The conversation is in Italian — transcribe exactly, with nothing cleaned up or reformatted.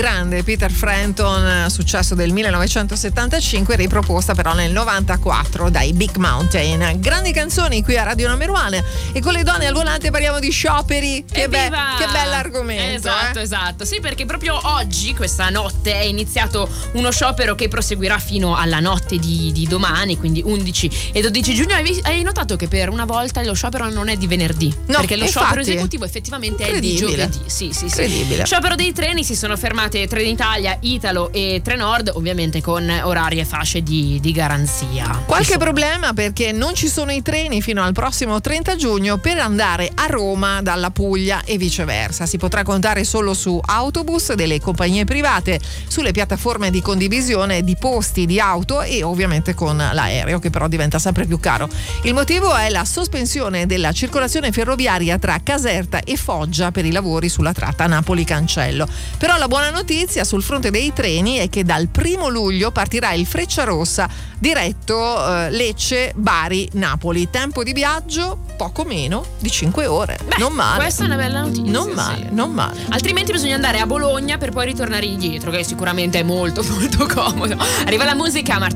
grande Peter Frampton, successo del millenovecentosettantacinque, riproposta però nel novantaquattro dai Big Mountain. Grandi canzoni qui a Radio Number One, e con le donne al volante parliamo di scioperi. Che, be- che bell'argomento. Esatto, eh? esatto. Sì, perché proprio oggi, questa notte, è iniziato uno sciopero che proseguirà fino alla notte di, di domani, quindi undici e dodici giugno. Hai, hai notato che per una volta lo sciopero non è di venerdì? No, perché lo infatti, sciopero esecutivo effettivamente è di giovedì. Sì, sì, sì. Incredibile. Sciopero dei treni, si sono fermate Trenitalia, Italo e Trenord, ovviamente con orari e fasce di, di garanzia. Qualche problema perché non ci sono i treni fino al prossimo trenta giugno per andare a Roma dalla Puglia e viceversa. Si potrà contare solo su autobus delle compagnie private, sulle piattaforme di condivisione di posti di auto e ovviamente con l'aereo, che però diventa sempre più caro. Il motivo è la sospensione della circolazione ferroviaria tra Caserta e Foggia per i lavori sulla tratta Napoli-Cancello. Però la buona notizia sul fronte dei treni è che dal primo luglio partirà il Frecciarossa diretto eh, Lecce-Bari-Napoli. Tempo di viaggio poco meno di cinque ore. Beh, non male. Questa è una bella notizia. Non sì. male, non male. Altrimenti bisogna andare a Bologna per poi ritornare indietro, che sicuramente è molto molto comodo. Arriva la musica, Martina.